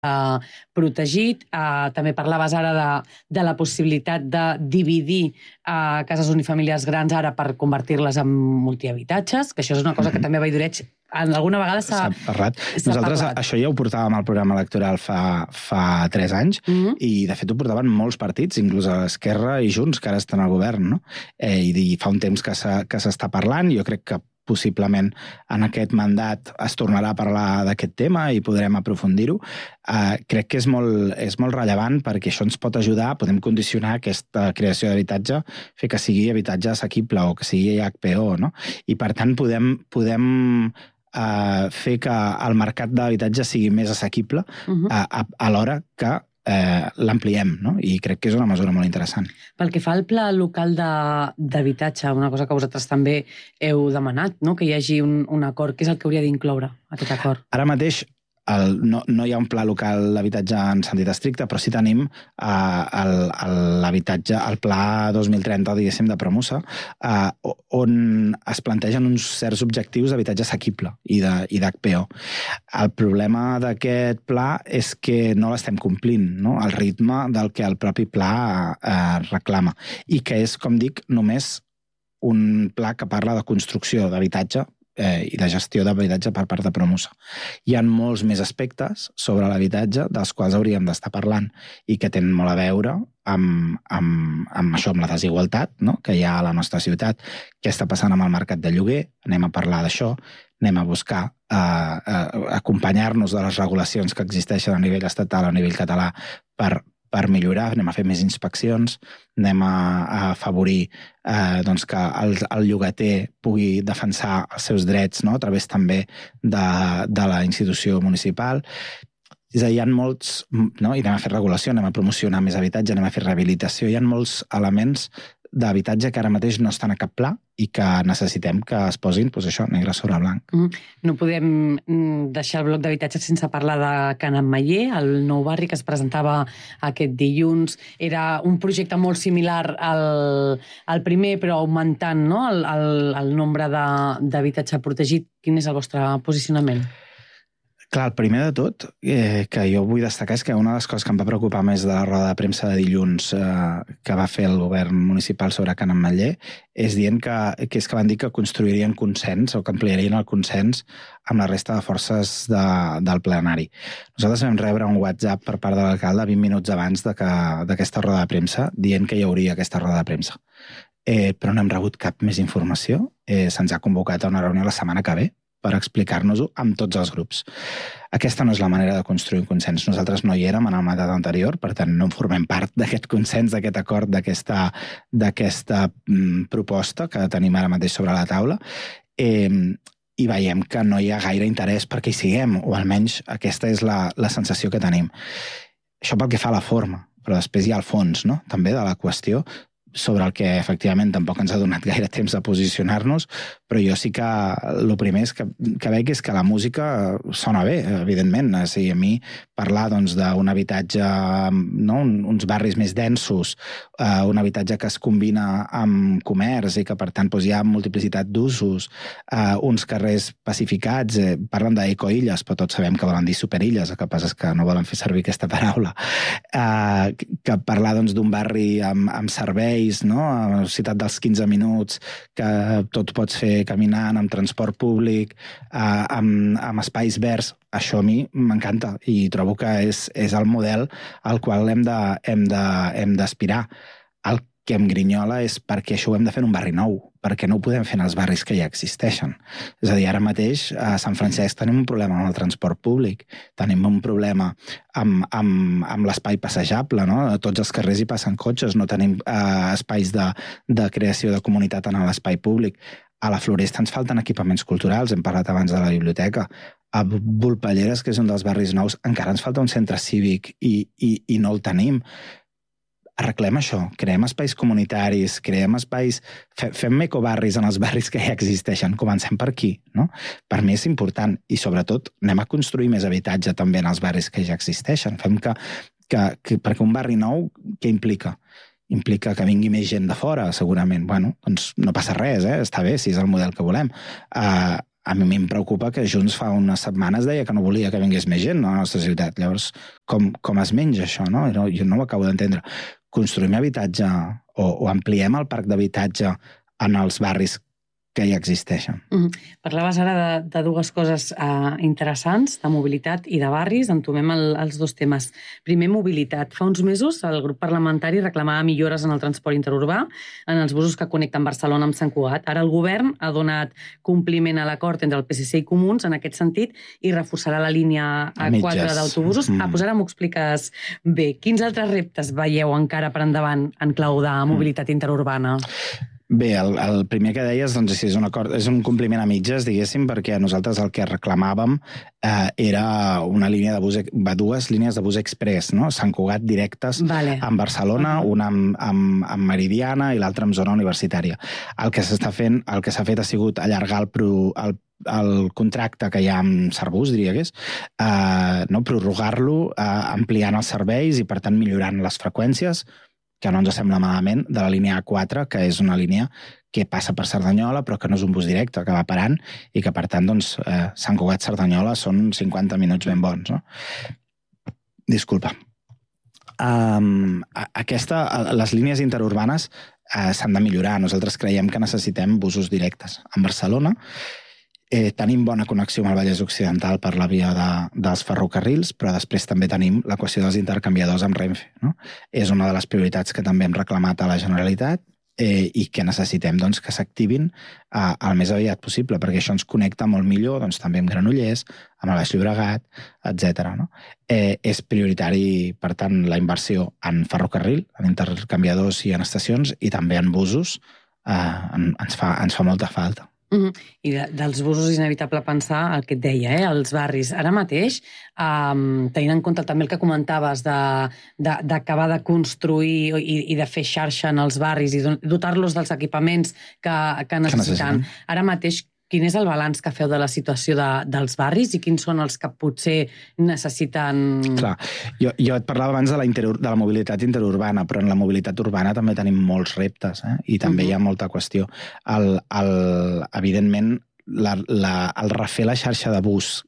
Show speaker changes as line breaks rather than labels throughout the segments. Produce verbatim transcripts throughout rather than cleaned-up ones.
Uh, protegit. Uh, també parlaves ara de, de la possibilitat de dividir uh, cases unifamiliars grans ara per convertir-les en multihabitatges, que això és una cosa mm-hmm. que també a Valldoreig en alguna vegada s'ha
parlat. Nosaltres
parlat.
Això ja ho portàvem al programa electoral fa, fa tres anys mm-hmm. i de fet ho portaven molts partits, inclús a l'Esquerra i Junts, que ara estan al govern, no? Eh, i, I fa un temps que s'està parlant, jo crec que possiblement en aquest mandat es tornarà a parlar d'aquest tema i podrem aprofundir-ho. Uh, crec que és molt, és molt rellevant perquè això ens pot ajudar, podem condicionar aquesta creació d'habitatge, fer que sigui habitatge assequible o que sigui H P O, no? I per tant podem, podem uh, fer que el mercat d'habitatge sigui més assequible uh-huh. a, a, a l'hora que Eh, l'ampliem, no? I crec que és una mesura molt interessant.
Pel que fa al pla local d'habitatge, una cosa que vosaltres també heu demanat, no? Que hi hagi un, un acord, què és el que hauria d'incloure aquest acord?
Ara mateix el, no, no hi ha un pla local d'habitatge en sentit estricte, però sí tenim eh, l'habitatge, el pla dos mil trenta, diguéssim, de Promusa, eh, on es plantegen uns certs objectius d'habitatge assequible i d'H P O. El problema d'aquest pla és que no l'estem complint, no? Al ritme del que el propi pla eh, reclama, i que és, com dic, només un pla que parla de construcció d'habitatge Eh, i de gestió d'habitatge per part de Promusa. Hi ha molts més aspectes sobre l'habitatge dels quals hauríem d'estar parlant i que tenen molt a veure amb, amb, amb això, amb la desigualtat, no? Que hi ha a la nostra ciutat. Què està passant amb el mercat de lloguer? Anem a parlar d'això, anem a buscar eh, eh, acompanyar-nos de les regulacions que existeixen a nivell estatal, a nivell català, per per millorar, anem a fer més inspeccions, anem a, a afavorir eh, doncs que el, el llogater pugui defensar els seus drets, no? A través també de, de la institució municipal. És a dir, hi ha molts, no? I anem a fer regulació, anem a promocionar més habitatge, anem a fer rehabilitació, hi ha molts elements d'habitatge que ara mateix no estan a cap pla i que necessitem que es posin, doncs això, negre sobre blanc.
Mm. No podem deixar el bloc d'habitatge sense parlar de Can Ametller, el nou barri que es presentava aquest dilluns. Era un projecte molt similar al, al primer, però augmentant, no? el, el, el nombre d'habitatge protegit. Quin és el vostre posicionament?
Clar, el primer de tot eh, que jo vull destacar és que una de les coses que em va preocupar més de la roda de premsa de dilluns eh, que va fer el govern municipal sobre Can Ametller és dient que, que és que van dir que construirien consens o que ampliarien el consens amb la resta de forces de, del plenari. Nosaltres vam rebre un WhatsApp per part de l'alcalde vint minuts abans d'aquesta roda de premsa dient que hi hauria aquesta roda de premsa. Eh, però no hem rebut cap més informació. Eh, Se'ns ha convocat a una reunió la setmana que ve per explicar-nos-ho amb tots els grups. Aquesta no és la manera de construir un consens. Nosaltres no hi érem en el mandat anterior, per tant no en formem part d'aquest consens, d'aquest acord, d'aquesta d'aquesta mm, proposta que tenim ara mateix sobre la taula, eh, i veiem que no hi ha gaire interès perquè hi siguem, o almenys aquesta és la, la sensació que tenim. Això pel que fa a la forma, però després hi ha el fons, no? També de la qüestió, sobre el que efectivament tampoc ens ha donat gaire temps de posicionar-nos, però jo sí que el primer és que, que veig és que la música sona bé, evidentment. O sigui, a mi parlar doncs, d'un habitatge, no? uns barris més densos, uh, un habitatge que es combina amb comerç i que per tant doncs, hi ha multiplicitat d'usos, uh, uns carrers pacificats, eh, parlen d'ecoilles, però tots sabem que volen dir superilles, el que passa és que no volen fer servir aquesta paraula, uh, que parlar doncs, d'un barri amb, amb servei, no? A la ciutat dels quinze minuts, que tot pots fer caminant, amb transport públic, eh, amb, amb espais verds, això a mi m'encanta i trobo que és, és el model al qual hem de, hem de, hem d'aspirar. El que em grinyola és perquè això ho hem de fer en un barri nou, perquè no ho podem fer en els barris que ja existeixen. És a dir, ara mateix a Sant Francesc tenim un problema amb el transport públic, tenim un problema amb, amb, amb l'espai passejable, no? A tots els carrers hi passen cotxes, no tenim eh, espais de, de creació de comunitat en l'espai públic. A la Floresta ens falten equipaments culturals, hem parlat abans de la biblioteca. A Volpelleres, que és un dels barris nous, encara ens falta un centre cívic i, i, i no el tenim. Arreglem això, creem espais comunitaris, creem espais, fe, fem ecobarris en els barris que ja existeixen, comencem per aquí, no? Per mi és important i sobretot anem a construir més habitatge també en els barris que ja existeixen, fem que, que, que perquè un barri nou, què implica? Implica que vingui més gent de fora, segurament. Bueno, doncs no passa res, eh? Està bé si és el model que volem. Uh, a mi em preocupa que Junts fa unes setmanes deia que no volia que vingués més gent a la nostra ciutat. Llavors, com, com es menja això, no? no jo no ho acabo d'entendre. Construïm habitatge o, o ampliem el parc d'habitatge en els barris que ja existeixen.
Mm -hmm. Parlaves ara de, de dues coses uh, interessants, de mobilitat i de barris. Entomem el, els dos temes. Primer, mobilitat. Fa uns mesos el grup parlamentari reclamava millores en el transport interurbà, en els busos que connecten Barcelona amb Sant Cugat. Ara el govern ha donat compliment a l'acord entre el P S C i Comuns en aquest sentit i reforçarà la línia A quatre d'autobusos. Mm. Ah, doncs ara m'ho expliques bé. Quins altres reptes veieu encara per endavant en clau de mobilitat mm. interurbana?
Bé, el, el primer que deies doncs, és, un acord, és un compliment a mitges, diguéssim, perquè nosaltres el que reclamàvem eh, era una línia de bus, dues línies de bus express, no? Sant Cugat directes
vale.
amb Barcelona, una amb, amb, amb Meridiana i l'altra amb zona universitària. El que s'està fent, el que s'ha fet ha sigut allargar el, pro, el el contracte que hi ha amb Carbús, diria que és, eh, no? prorrogar-lo, eh, ampliant els serveis i, per tant, millorant les freqüències, que no ens sembla malament, de la línia A quatre, que és una línia que passa per Cerdanyola, però que no és un bus directe, que va parant, i que, per tant, doncs, eh, Sant Cugat-Cerdanyola són cinquanta minuts ben bons, no? Disculpa. Um, aquesta, les línies interurbanes eh, s'han de millorar. Nosaltres creiem que necessitem busos directes. En Barcelona Eh, tenim bona connexió amb el Vallès Occidental per la via de, dels ferrocarrils, però després també tenim la qüestió dels intercanviadors amb Renfe. No? És una de les prioritats que també hem reclamat a la Generalitat eh, i que necessitem doncs, que s'activin eh, el més aviat possible, perquè això ens connecta molt millor doncs, també amb Granollers, amb el Baix Llobregat, etcètera. No? Eh, és prioritari, per tant, la inversió en ferrocarril, en intercanviadors i en estacions, i també en busos eh, ens, fa, ens fa molta falta.
Uh-huh. I de, dels busos és inevitable pensar el que et deia, eh? Els barris. Ara mateix, um, tenint en compte també el que comentaves d'acabar de, de, de construir i, i de fer xarxa en els barris i dotar-los dels equipaments que, que necessiten. Que Ara mateix, quin és el balanç que feu de la situació de, dels barris i quins són els que potser necessiten...
Clar, jo, jo et parlava abans de la, inter, de la mobilitat interurbana, però en la mobilitat urbana també tenim molts reptes, eh? I també uh-huh. hi ha molta qüestió. El, el, evidentment, la, la, el refer la xarxa de bus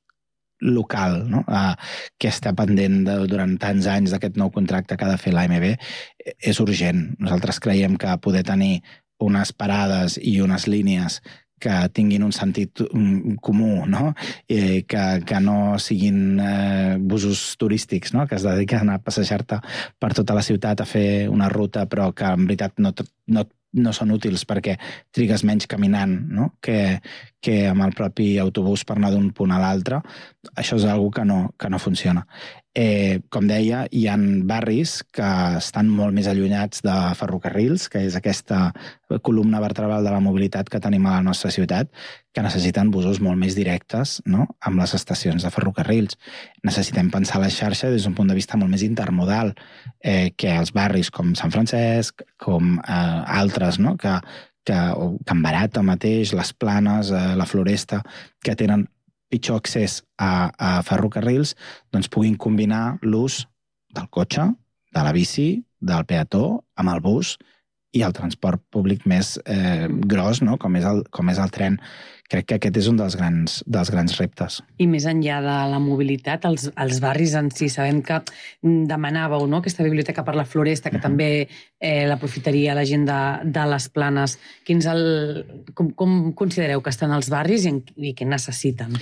local, no? uh, que està pendent de, durant tants anys d'aquest nou contracte que ha de fer l'A M B, és urgent. Nosaltres creiem que poder tenir unes parades i unes línies que tinguin un sentit comú, no? I que, que no siguin eh, busos turístics, no? Que es dediquen a passejar-te per tota la ciutat a fer una ruta, però que en veritat no, no, no són útils perquè trigues menys caminant, no? que, que amb el propi autobús per anar d'un punt a l'altre. Això és una que no, que no funciona. Eh, com deia, hi ha barris que estan molt més allunyats de ferrocarrils, que és aquesta columna vertebral de la mobilitat que tenim a la nostra ciutat, que necessiten busos molt més directes, no? Amb les estacions de ferrocarrils. Necessitem pensar la xarxa des d'un punt de vista molt més intermodal, eh, que els barris com Sant Francesc, com eh, altres, no? que, que, o Can Barata mateix, les Planes, eh, la Floresta, que tenen pitjor accés a, a ferrocarrils, doncs puguin combinar l'ús del cotxe, de la bici, del peató, amb el bus i el transport públic més eh, gros, no? com, és el, com és el tren. Crec que aquest és un dels grans, dels grans reptes.
I més enllà de la mobilitat, els, els barris en si, sabem que demanàveu, no? Aquesta biblioteca per la Floresta, que uh-huh. també eh, l'aprofitaria la gent de, de les Planes. Quins el, com, com considereu que estan els barris i, en, i què necessiten?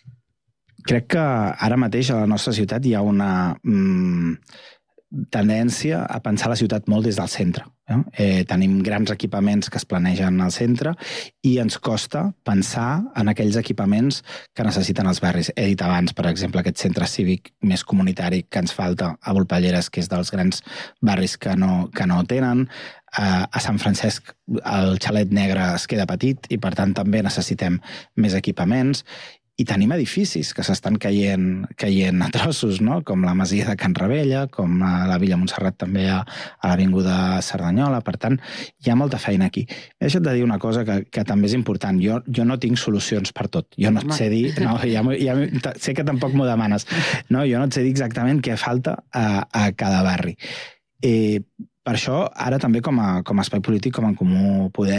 Crec que ara mateix a la nostra ciutat hi ha una mm, tendència a pensar la ciutat molt des del centre. No? Eh, tenim grans equipaments que es planegen al centre i ens costa pensar en aquells equipaments que necessiten els barris. He dit abans, per exemple, aquest centre cívic més comunitari que ens falta a Volpelleres, que és dels grans barris que no, que no tenen. Uh, a Sant Francesc el xalet negre es queda petit i, per tant, també necessitem més equipaments. I tenim edificis que s'estan caient, caient a trossos, no? Com la Masia de Can Ravella, com a la Villa Montserrat també a, a l'Avinguda Cerdanyola. Per tant, hi ha molta feina aquí. He deixat de dir una cosa que, que també és important. Jo, jo no tinc solucions per tot. Jo no et sé dir... No, ja, ja, sé que tampoc m'ho demanes. No, jo no et sé dir exactament què falta a, a cada barri. Eh, per això, ara també com a, com a espai polític, com en Comú Podem,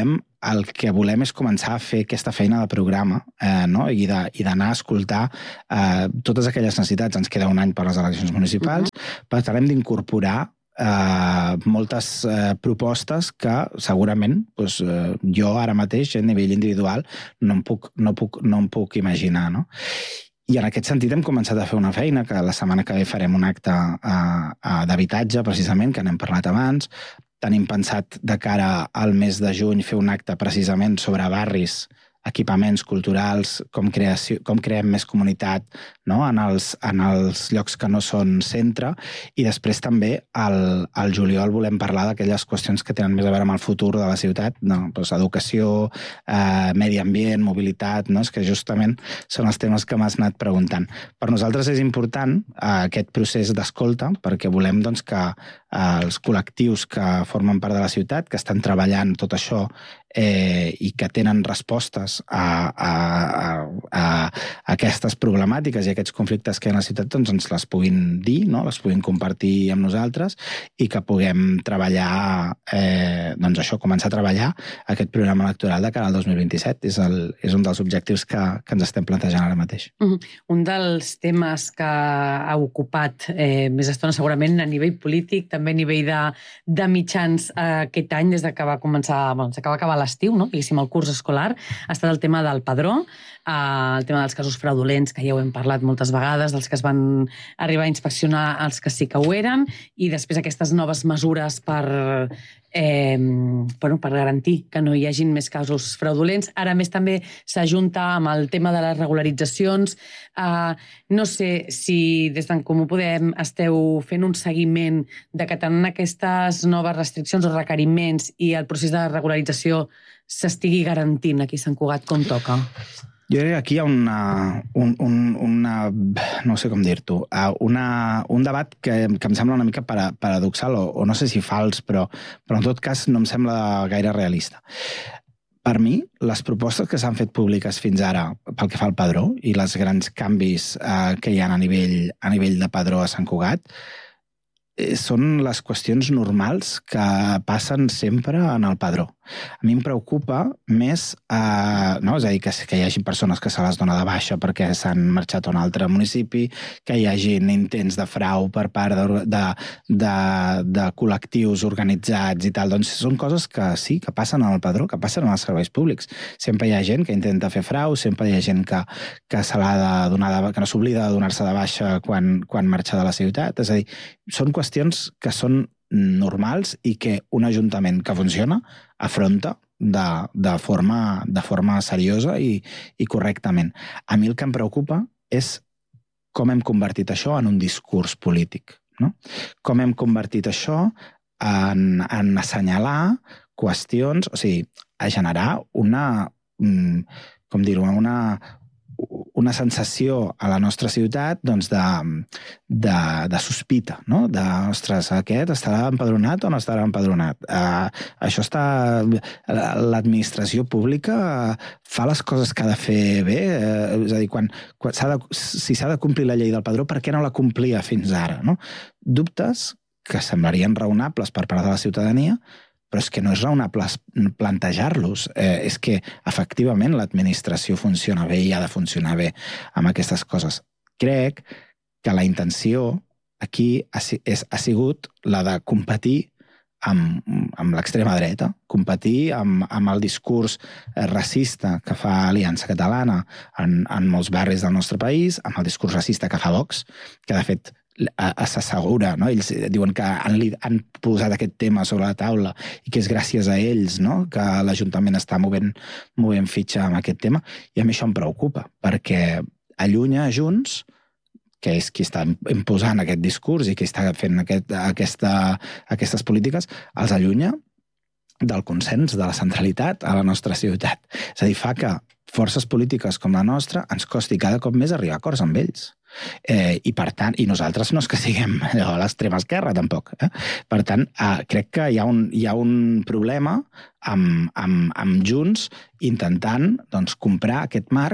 el que volem és començar a fer aquesta feina de programa eh, no? i d'anar a escoltar eh, totes aquelles necessitats. Ens queda un any per les eleccions municipals, uh-huh. per tant hem d'incorporar Uh, moltes uh, propostes que segurament doncs, uh, jo ara mateix a nivell individual no em puc, no puc, no em puc imaginar, no? I en aquest sentit hem començat a fer una feina que la setmana que ve farem un acte uh, uh, d'habitatge, precisament, que n'hem parlat abans. Tenim pensat de cara al mes de juny fer un acte precisament sobre barris, equipaments culturals, com, creació, com creem més comunitat no? en, els, en els llocs que no són centre, i després també al, al juliol volem parlar d'aquelles qüestions que tenen més a veure amb el futur de la ciutat, no? Pues educació, eh, medi ambient, mobilitat, no? És que justament són els temes que m'has anat preguntant. Per nosaltres és important eh, aquest procés d'escolta, perquè volem doncs, que eh, els col·lectius que formen part de la ciutat, que estan treballant tot això eh, i que tenen respostes a, a, a, a aquestes problemàtiques i aquests conflictes que hi ha a la ciutat, doncs ens les puguin dir, no? Les puguin compartir amb nosaltres i que puguem treballar, eh, doncs això, començar a treballar aquest programa electoral de cara al dos mil vint-i-set. És, el, és un dels objectius que, que ens estem plantejant ara mateix.
Uh-huh. Un dels temes que ha ocupat eh, més estona segurament a nivell polític, també a nivell de, de mitjans eh, aquest any, des de que va començar, bueno, des que va acabar l'estiu, no? Diguéssim, el curs escolar, ha estat el tema del padró, eh, el tema dels casos fraudulents, que ja ho hem parlat moltes vegades, dels que es van arribar a inspeccionar els que sí que ho eren, i després aquestes noves mesures per, eh, bueno, per garantir que no hi hagin més casos fraudulents. Ara més també s'ajunta amb el tema de les regularitzacions. Eh, no sé si des d'en Comú Podem esteu fent un seguiment de que tenen aquestes noves restriccions o requeriments i el procés de regularització s'estigui garantint aquí a Sant Cugat com toca.
Jo crec que aquí hi ha una, un, un, una no sé com dir-t'ho, una, un debat que, que em sembla una mica paradoxal, o, o no sé si fals, però, però en tot cas no em sembla gaire realista. Per mi, les propostes que s'han fet públiques fins ara pel que fa al padró i els grans canvis eh, que hi ha a nivell, a nivell de padró a Sant Cugat eh, són les qüestions normals que passen sempre en el padró. A mi em preocupa més, eh, no? És a dir, que, que hi hagi persones que se les dona de baixa perquè s'han marxat a un altre municipi, que hi hagi intents de frau per part de, de, de, de col·lectius organitzats i tal. Doncs són coses que sí, que passen en el padró, que passen en els serveis públics. Sempre hi ha gent que intenta fer frau, sempre hi ha gent que, que, se l'ha de donar de, que no s'oblida de donar-se de baixa quan, quan marxa de la ciutat. És a dir, són qüestions que són normals i que un ajuntament que funciona afronta de, de, forma, de forma seriosa i, i correctament. A mi el que em preocupa és com hem convertit això en un discurs polític, no? Com hem convertit això en, en assenyalar qüestions, o sigui, a generar una, com dir-ho, una... una sensació a la nostra ciutat doncs, de, de, de sospita, no? De, ostres, aquest estarà empadronat o no estarà empadronat? Uh, això està... L'administració pública fa les coses que ha de fer bé? Uh, és a dir, quan, quan s'ha de, si s'ha de complir la llei del padró, per què no la complia fins ara? No? Dubtes que semblarien raonables per part de la ciutadania, però és que no és raonable plantejar-los. Eh, és que, efectivament, l'administració funciona bé i ha de funcionar bé amb aquestes coses. Crec que la intenció aquí ha, és, ha sigut la de competir amb, amb l'extrema dreta, competir amb, amb el discurs racista que fa Aliança Catalana en, en molts barris del nostre país, amb el discurs racista que fa Vox, que, de fet, s'assegura, no? Ells diuen que han, han posat aquest tema sobre la taula i que és gràcies a ells, no? Que l'Ajuntament està movent, movent fitxa amb aquest tema, i a mi això em preocupa, perquè allunya Junts, que és qui està imposant aquest discurs i qui està fent aquest, aquesta, aquestes polítiques, els allunya del consens, de la centralitat a la nostra ciutat. És a dir, fa que forces polítiques com la nostra ens costi cada cop més arribar a acords amb ells. Eh, i per tant, i nosaltres no és que siguem a l'extrema esquerra tampoc, eh? Per tant, eh, crec que hi ha un, hi ha un problema amb, amb, amb Junts intentant doncs, comprar aquest marc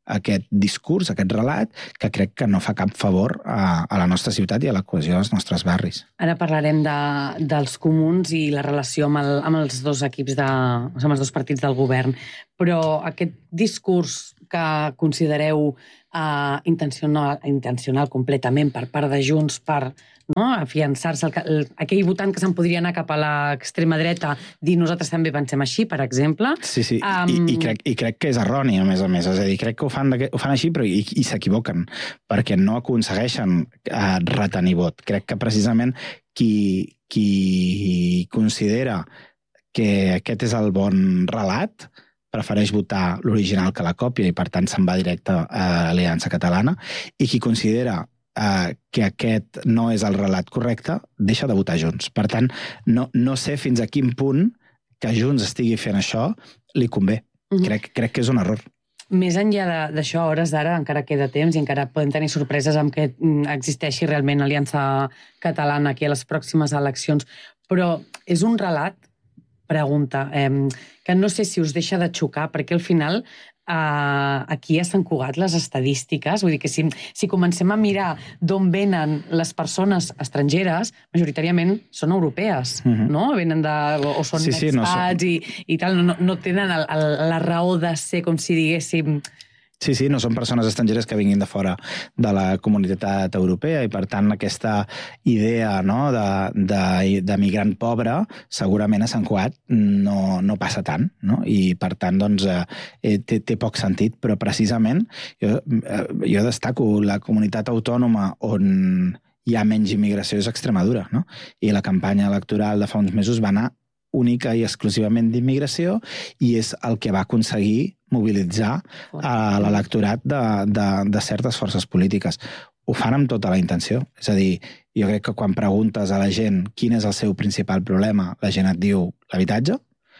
aquest discurs, aquest relat, que crec que no fa cap favor a, a la nostra ciutat i a la cohesió dels nostres barris.
Ara parlarem de, dels comuns i la relació amb, el, amb els dos equips, de, amb els dos partits del govern, però aquest discurs que considereu uh, intencional, intencional completament per part de Junts per no, afiançar-se, el, el, aquell votant que se'n podria anar cap a l'extrema dreta, dir nosaltres també pensem així, per exemple.
Sí, sí,
um...
I, i, crec, i crec que és erroni, a més a més. És a dir, crec que ho fan, ho fan així, però i, i s'equivoquen, perquè no aconsegueixen uh, retenir vot. Crec que precisament qui, qui considera que aquest és el bon relat prefereix votar l'original que la còpia i, per tant, se'n va directe a l'Aliança Catalana, i qui considera eh, que aquest no és el relat correcte, deixa de votar Junts. Per tant, no, no sé fins a quin punt que Junts estigui fent això li convé. Uh-huh. crec, crec que és un error.
Més enllà d'això, a hores d'ara, encara queda temps i encara podem tenir sorpreses amb que existeixi realment Aliança Catalana aquí a les pròximes eleccions, però és un relat, pregunta, eh, que no sé si us deixa de xocar, perquè al final eh, aquí a Sant Cugat les estadístiques, vull dir que si, si comencem a mirar d'on venen les persones estrangeres, majoritàriament són europees, uh-huh. no? Venen de, o són sí, sí, expats no i, i tal, no, no tenen el, el, la raó de ser, com si diguéssim...
Sí, sí, no són persones estrangeres que vinguin de fora de la comunitat europea i, per tant, aquesta idea no, de, de, de migrant pobre segurament a Sant Cugat no, no passa tant, no? I, per tant, doncs, eh, té, té poc sentit, però precisament jo, eh, jo destaco la comunitat autònoma on hi ha menys immigració és Extremadura, no? I la campanya electoral de fa uns mesos va anar única i exclusivament d'immigració i és el que va aconseguir mobilitzar a l'electorat de, de, de certes forces polítiques. Ho fan amb tota la intenció. És a dir, jo crec que quan preguntes a la gent quin és el seu principal problema, la gent et diu l'habitatge,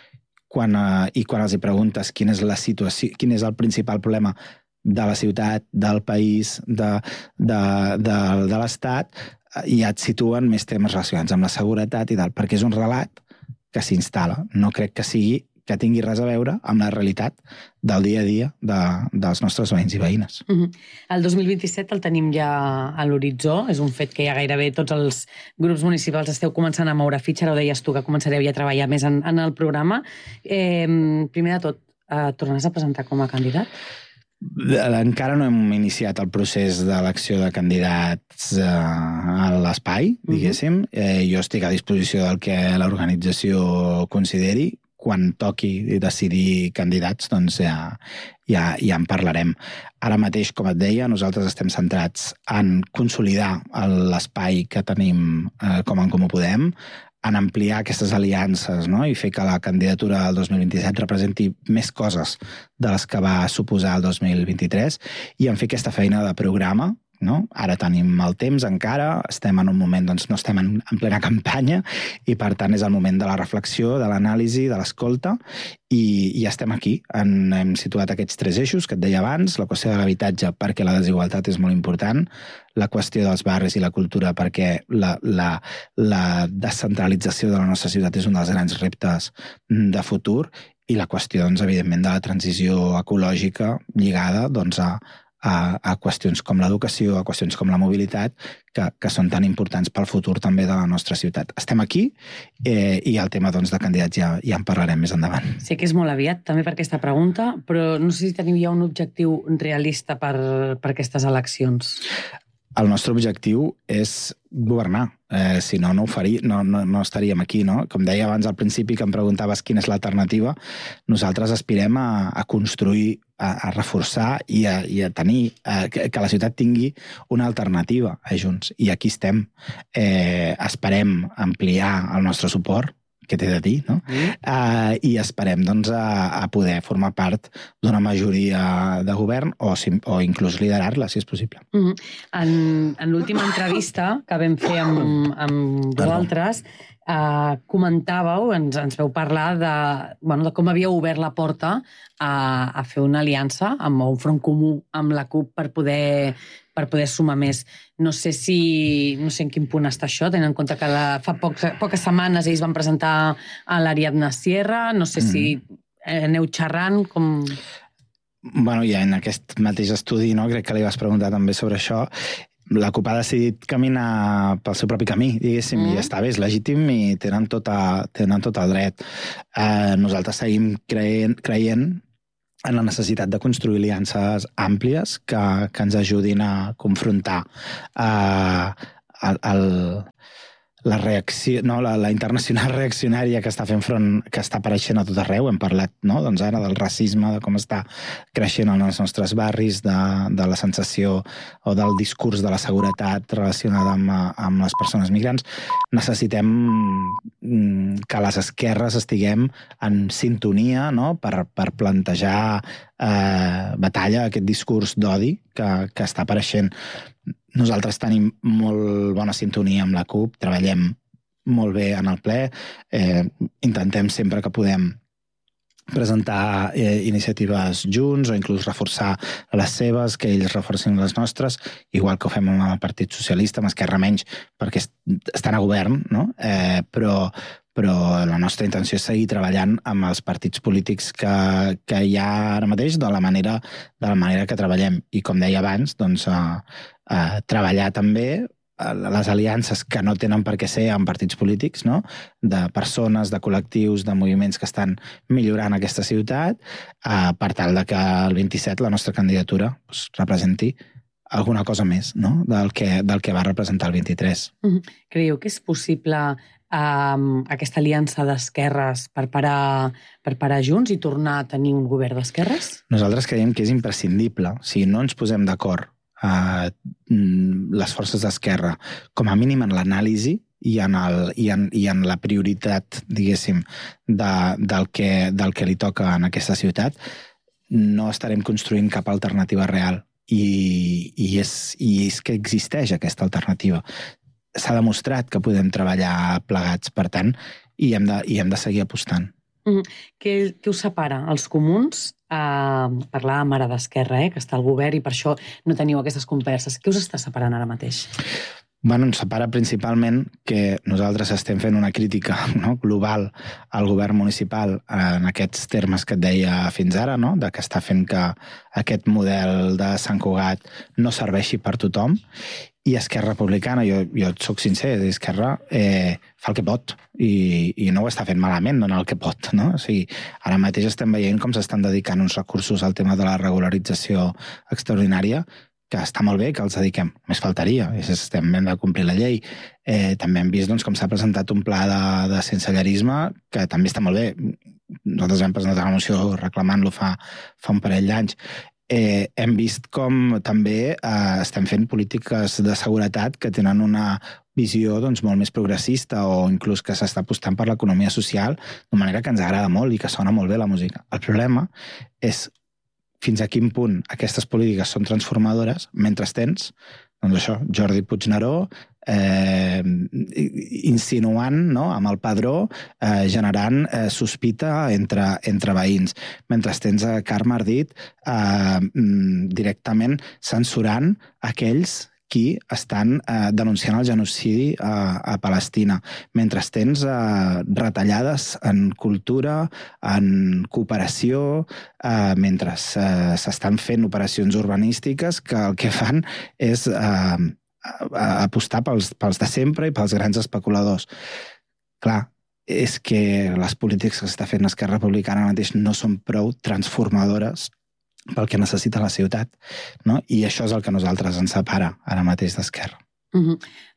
quan, eh, i quan els hi preguntes quina és la situació, quin és el principal problema de la ciutat, del país, de, de, de, de l'Estat, ja et situen més temes relacionats amb la seguretat i tal, perquè és un relat que s'instal·la. No crec que sigui que tingui res a veure amb la realitat del dia a dia de, dels nostres veïns i veïnes.
Uh-huh. El dos mil vint-i-set el tenim ja a l'horitzó, és un fet que ja gairebé tots els grups municipals esteu començant a moure fitxa, ara ho deies tu, que començareu ja a treballar més en, en el programa. Eh, primer de tot, eh, tornaràs a presentar com a candidat?
Encara no hem iniciat el procés d'elecció de candidats eh, a l'espai, diguéssim. Uh-huh. eh, jo estic a disposició del que l'organització consideri. Quan toqui decidir candidats, doncs ja, ja, ja en parlarem. Ara mateix, com et deia, nosaltres estem centrats en consolidar l'espai que tenim eh, com en Comú Podem, en ampliar aquestes aliances, no? I fer que la candidatura del dos mil vint-i-set representi més coses de les que va suposar el dos mil vint-i-tres i en fer aquesta feina de programa. No? Ara tenim el temps encara, estem en un moment, doncs no estem en, en plena campanya i per tant és el moment de la reflexió, de l'anàlisi, de l'escolta i, i ja estem aquí. En, hem situat aquests tres eixos que et deia abans, la qüestió de l'habitatge perquè la desigualtat és molt important, la qüestió dels barris i la cultura perquè la, la, la descentralització de la nostra ciutat és un dels grans reptes de futur i la qüestió, doncs, evidentment, de la transició ecològica lligada doncs, a A, a qüestions com l'educació, a qüestions com la mobilitat, que, que són tan importants pel futur també de la nostra ciutat. Estem aquí eh, i el tema doncs, de candidats ja, ja en parlarem més endavant.
Sé que és molt aviat també per aquesta pregunta, però no sé si teniu ja un objectiu realista per, per aquestes eleccions.
El nostre objectiu és governar. Eh, si no, no ho faria, no, no, no estaríem aquí, no? Com deia abans al principi, que em preguntaves quina és l'alternativa, nosaltres aspirem a, a construir, a, a reforçar i a, i a tenir, a, que, que la ciutat tingui una alternativa a Junts. I aquí estem. Eh, esperem ampliar el nostre suport, que té de dir, no? Mm. Uh, I esperem doncs, a, a poder formar part d'una majoria de govern o, si, o inclús liderar-la, si és possible.
Mm. En, en l'última entrevista que vam fer amb, amb vosaltres, uh, comentàveu, ens, ens veu parlar de, bueno, de com havíeu obert la porta a, a fer una aliança amb un front comú amb la CUP per poder per poder sumar més. No sé si no sé en quin punt està això, tenint en compte que la, fa pocs, poques setmanes ells van presentar a l'Ariadna Sierra, no sé mm. si aneu xerrant com...
bueno, i en aquest mateix estudi, no, crec que li vas preguntar també sobre això, la CUP ha decidit caminar pel seu propi camí, diguéssim, mm. i està bé, és legítim i tenen tot, a, tenen tot el dret. Eh, nosaltres seguim creient, creient en la necessitat de construir aliances àmplies que, que ens ajudin a confrontar eh, el, el, la reacció, no, la, la internacional reaccionària que està fent front, que està apareixent a tot arreu. Hem parlat, no, doncs ara del racisme, de com està creixent en els nostres barris, de, de la sensació o del discurs de la seguretat relacionada amb, amb les persones migrants. Necessitem que les esquerres estiguem en sintonia, no, per, per plantejar eh, batalla a aquest discurs d'odi que, que està apareixent. Nosaltres tenim molt bona sintonia amb la CUP, treballem molt bé en el ple, eh, intentem sempre que podem presentar eh, iniciatives junts o inclús reforçar les seves, que ells reforcin les nostres, igual que ho fem amb el Partit Socialista, amb Esquerra menys, perquè estan a govern, no? Eh, però, però la nostra intenció és seguir treballant amb els partits polítics que, que hi ha ara mateix de la manera, de la manera que treballem. I com deia abans, doncs, eh, eh, treballar també les aliances que no tenen per què ser en partits polítics, no? De persones, de col·lectius, de moviments que estan millorant aquesta ciutat, eh, per tal de que el vint-i-set la nostra candidatura pues, representi alguna cosa més, no? del, que, del que va representar el vint-i-tres.
Mm-hmm. Creieu que és possible um, aquesta aliança d'esquerres per parar, per parar Junts i tornar a tenir un govern d'esquerres?
Nosaltres creiem que és imprescindible. Si no ens posem d'acord Uh, les forces d'esquerra, com a mínim en l'anàlisi i, en el, i, en, i en la prioritat, diguéssim, de, del, que, del que li toca en aquesta ciutat, no estarem construint cap alternativa real. I, i, és, i és que existeix aquesta alternativa. S'ha demostrat que podem treballar plegats, per tant, i hem de, i hem de seguir apostant.
Mm. Què, què us separa? Els comuns, eh, parlàvem ara d'Esquerra, eh, que està al govern i per això no teniu aquestes converses. Què us està separant ara mateix?
Bueno, ens separa principalment que nosaltres estem fent una crítica, no, global al govern municipal en aquests termes que et deia fins ara, no, de que està fent que aquest model de Sant Cugat no serveixi per tothom. I Esquerra Republicana, jo, jo et soc sincer, Esquerra eh, fa el que pot i, i no ho està fent malament, dona el que pot, no? O sigui, ara mateix estem veient com s'estan dedicant uns recursos al tema de la regularització extraordinària, que està molt bé que els dediquem, més faltaria, estem hem de complir la llei. Eh, també hem vist doncs, com s'ha presentat un pla de, de sensellarisme, que també està molt bé. Nosaltres hem presentat una moció reclamant-lo fa, fa un parell d'anys. Eh, hem vist com també eh, estem fent polítiques de seguretat que tenen una visió doncs, molt més progressista o inclús que s'està apostant per l'economia social de manera que ens agrada molt i que sona molt bé la música. El problema és fins a quin punt aquestes polítiques són transformadores mentre tens, doncs això, Jordi Puigneró eh, insinuant, no, amb el padró, eh, generant eh, sospita entre, entre veïns. Mentre tens a Carme Ardit eh, directament censurant aquells qui estan eh, denunciant el genocidi a, a Palestina, mentre tens eh, retallades en cultura, en cooperació, eh, mentre eh, s'estan fent operacions urbanístiques que el que fan és eh, apostar pels, pels de sempre i pels grans especuladors. Clar, és que les polítiques que està fent Esquerra Republicana mateix no són prou transformadores pel que necessita la ciutat, no? I això és el que nosaltres ens separa ara mateix d'Esquerra.
Uh-huh.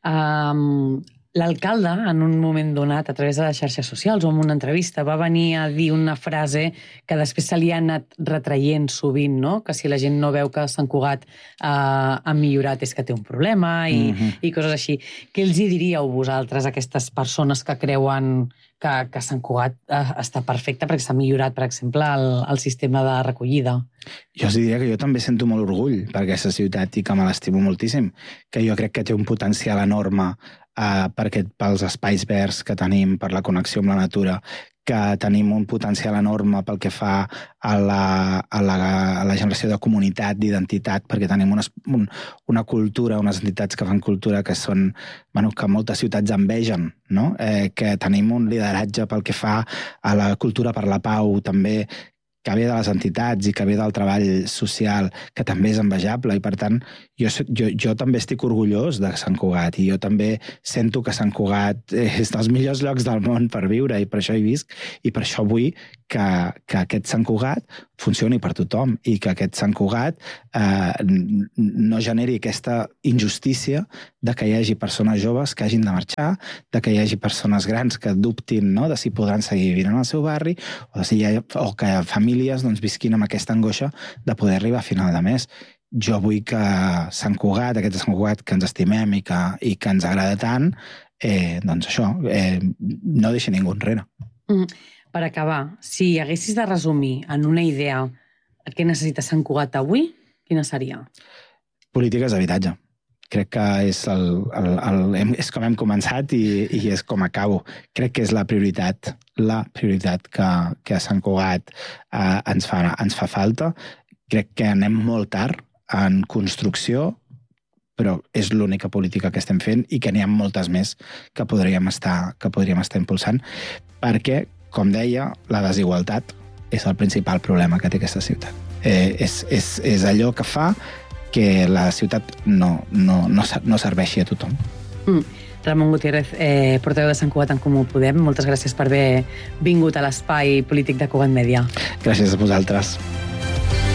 um, L'alcalde, en un moment donat, a través de les xarxes socials o en una entrevista, va venir a dir una frase que després se li ha anat retraient sovint, no? Que si la gent no veu que Sant Cugat uh, ha millorat és que té un problema i, uh-huh. i coses així. Què els hi diríeu vosaltres a aquestes persones que creuen que, que Sant Cugat uh, està perfecte perquè s'ha millorat, per exemple, el, el sistema de recollida?
Jo els diria que jo també sento molt orgull per aquesta ciutat i que me l'estimo moltíssim, que jo crec que té un potencial enorme Uh, perquè pels espais verds que tenim, per la connexió amb la natura, que tenim un potencial enorme pel que fa a la, a la, a la generació de comunitat, d'identitat, perquè tenim una, un, una cultura, unes entitats que fan cultura que són, bueno, que moltes ciutats envegen, no? Eh, que tenim un lideratge pel que fa a la cultura per la pau, també, que ve de les entitats i que ve del treball social, que també és envejable, i per tant jo, jo, jo també estic orgullós de Sant Cugat, i jo també sento que Sant Cugat és dels millors llocs del món per viure, i per això hi visc, i per això vull que, que aquest Sant Cugat funcioni per tothom, i que aquest Sant Cugat eh, no generi aquesta injustícia de que hi hagi persones joves que hagin de marxar, de que hi hagi persones grans que dubtin, no?, de si podran seguir vivint en el seu barri, o, de si hi ha, o que famílies doncs, visquin amb aquesta angoixa de poder arribar a final de mes. Jo vull que Sant Cugat, aquest Sant Cugat que ens estimem i que, i que ens agrada tant, eh, doncs això, eh, no deixi ningú enrere.
Mm. Per acabar, si haguessis de resumir en una idea què necessita Sant Cugat avui, quina seria?
Polítiques d'habitatge. Crec que és, el, el, el, és com hem començat i, i és com acabo. Crec que és la prioritat, la prioritat que, que a Sant Cugat eh, ens, fa, ens fa falta. Crec que anem molt tard en construcció, però és l'única política que estem fent i que n'hi ha moltes més que podríem estar, que podríem estar impulsant, perquè, com deia, la desigualtat és el principal problema que té aquesta ciutat. Eh, és, és, és allò que fa que la ciutat no, no, no, no serveixi a tothom.
Mm. Ramon Gutiérrez, eh, portaveu de Sant Cugat en Comú Podem, moltes gràcies per haver vingut a l'espai polític de Cugat Mèdia.
Gràcies a vosaltres.